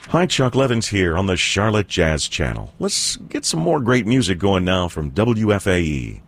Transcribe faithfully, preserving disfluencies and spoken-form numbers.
Hi, Chuck Levins here on the Charlotte Jazz Channel. Let's get some more great music going now from W F A E.